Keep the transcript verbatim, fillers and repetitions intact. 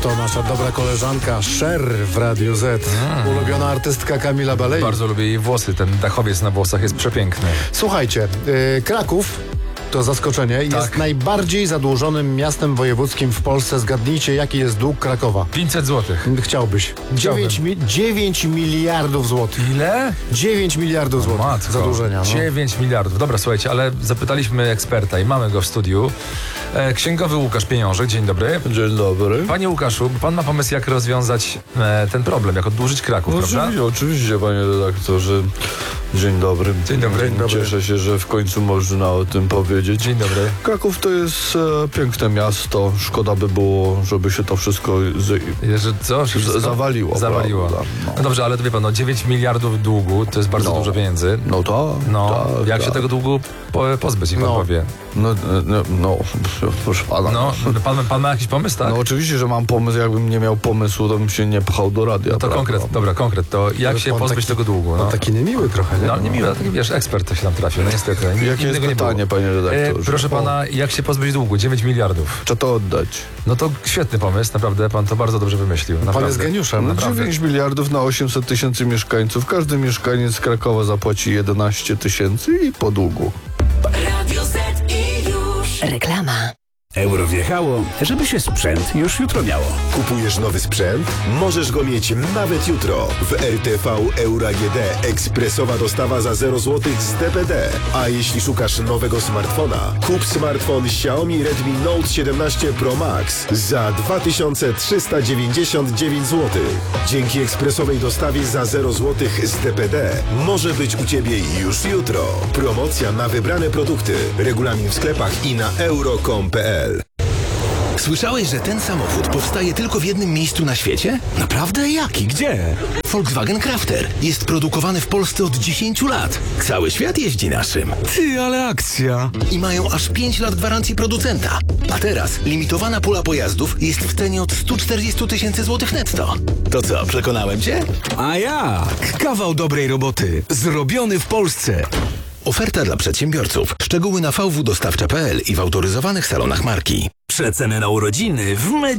To nasza dobra koleżanka Cher w Radiu Z. Mm. Ulubiona artystka Kamila Balei. Bardzo lubię jej włosy, ten dachowiec na włosach jest przepiękny. Słuchajcie, yy, Kraków, to zaskoczenie, tak. jest najbardziej zadłużonym miastem wojewódzkim w Polsce. Zgadnijcie, jaki jest dług Krakowa? pięćset złotych. Chciałbyś. dziewięć, mi- dziewięć miliardów złotych. Ile? dziewięć miliardów złotych Matko, zadłużenia. No. dziewięć miliardów. Dobra, słuchajcie, ale zapytaliśmy eksperta i mamy go w studiu. E, księgowy Łukasz Pieniążek, dzień dobry. Dzień dobry. Panie Łukaszu, pan ma pomysł, jak rozwiązać e, ten problem, jak oddłużyć Kraków, No, prawda? oczywiście, oczywiście, panie redaktorze. Dzień dobry. Dzień dobry. Dzień dobry. Cieszę się, że w końcu można o tym powiedzieć. Dzień dobry. Kraków to jest e, piękne miasto. Szkoda by było, żeby się to wszystko z, Że co? Że z, zawaliło. Zawaliło. Prawda? No. No dobrze, ale to wie pan, no dziewięć miliardów długu to jest bardzo No. dużo pieniędzy. No tak. No, tak, jak tak. się tego długu po, pozbyć, niech pan No. powie. No, no, no, proszę pana. No, pan, pan ma jakiś pomysł, tak? No oczywiście, że mam pomysł. Jakbym nie miał pomysłu, to bym się nie pchał do radia. No to prawda? konkret, dobra, konkret, to jak Ale się pan pozbyć taki- tego długu? No No, taki niemiły trochę, nie? no nie miło, taki wiesz, ekspert to się tam trafił, no niestety. Nikt- Jakie jest innego nie pytanie, było. panie redaktorze? E, proszę pana, jak się pozbyć długu? dziewięć miliardów. Trzeba to oddać. No to świetny pomysł, naprawdę, pan to bardzo dobrze wymyślił. Pan Naprawdę. jest geniuszem. No, Naprawdę. dziewięć miliardów na osiemset tysięcy mieszkańców. Każdy mieszkaniec Krakowa zapłaci jedenaście tysięcy i po długu. Radio Z i już. Reklama. Euro wjechało, żeby się sprzęt już jutro miało. Kupujesz nowy sprzęt? Możesz go mieć nawet jutro. W R T V Euro A G D ekspresowa dostawa za zero złotych z D P D. A jeśli szukasz nowego smartfona, kup smartfon Xiaomi Redmi Note siedemnaście Pro Max za dwa tysiące trzysta dziewięćdziesiąt dziewięć złotych. Dzięki ekspresowej dostawie za zero złotych z D P D może być u Ciebie już jutro. Promocja na wybrane produkty. Regulamin w sklepach i na euro kropka com kropka p l. Słyszałeś, że ten samochód powstaje tylko w jednym miejscu na świecie? Naprawdę? Jaki? Gdzie? Volkswagen Crafter. Jest produkowany w Polsce od dziesięciu lat. Cały świat jeździ naszym. Ty, ale akcja! I mają aż pięć lat gwarancji producenta. A teraz limitowana pula pojazdów jest w cenie od stu czterdziestu tysięcy złotych netto. To co, przekonałem Cię? A jak? Kawał dobrej roboty. Zrobiony w Polsce. Oferta dla przedsiębiorców. Szczegóły na v w dostawcza kropka p l i w autoryzowanych salonach marki. Przeceny na urodziny w